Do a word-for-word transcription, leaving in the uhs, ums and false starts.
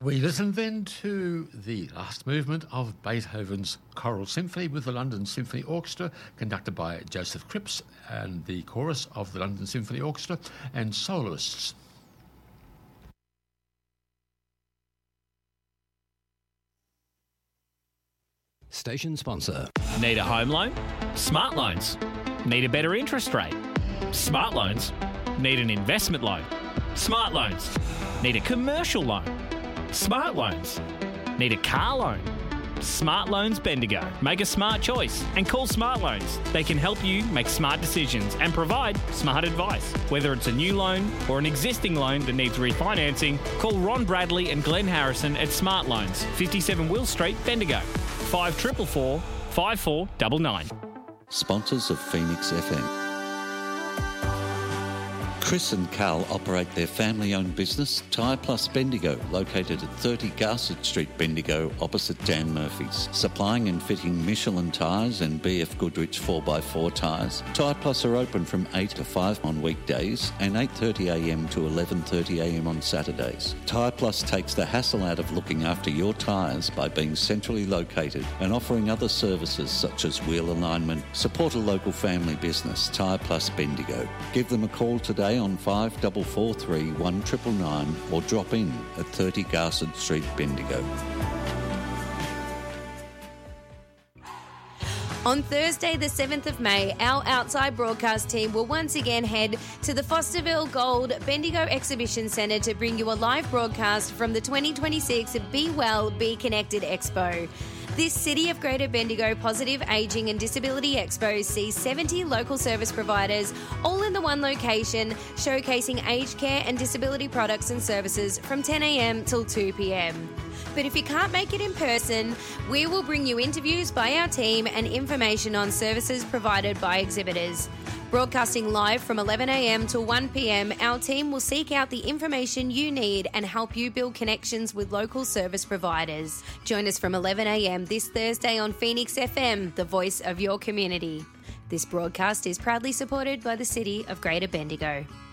We listened then to the last movement of Beethoven's Choral Symphony with the London Symphony Orchestra, conducted by Joseph Cripps and the chorus of the London Symphony Orchestra and soloists. Station sponsor. Need a home loan? Smart Loans. Need a better interest rate? Smart Loans. Need an investment loan? Smart Loans. Need a commercial loan? Smart Loans. Need a car loan? Smart Loans Bendigo. Make a smart choice and call Smart Loans. They can help you make smart decisions and provide smart advice. Whether it's a new loan or an existing loan that needs refinancing, call Ron Bradley and Glenn Harrison at Smart Loans, fifty-seven Will Street, Bendigo. five four four four, five four nine nine. Sponsors of Phoenix F M. Chris and Carl operate their family-owned business, Tyre Plus Bendigo, located at thirty Garsett Street, Bendigo, opposite Dan Murphy's. Supplying and fitting Michelin tyres and B F Goodrich four by four tyres. Tyre Plus are open from eight to five on weekdays and eight thirty a m to eleven thirty a m on Saturdays. Tyre Plus takes the hassle out of looking after your tyres by being centrally located and offering other services such as wheel alignment. Support a local family business, Tyre Plus Bendigo. Give them a call today on five four four three, one nine nine nine or drop in at thirty Garsett Street, Bendigo. On Thursday, the seventh of May, our outside broadcast team will once again head to the Fosterville Gold Bendigo Exhibition Centre to bring you a live broadcast from the twenty twenty-six Be Well, Be Connected Expo. This City of Greater Bendigo Positive Ageing and Disability Expo sees seventy local service providers all in the one location, showcasing aged care and disability products and services from ten a m till two p m. But if you can't make it in person, we will bring you interviews by our team and information on services provided by exhibitors. Broadcasting live from eleven a m to one p m, our team will seek out the information you need and help you build connections with local service providers. Join us from eleven a m this Thursday on Phoenix F M, the voice of your community. This broadcast is proudly supported by the City of Greater Bendigo.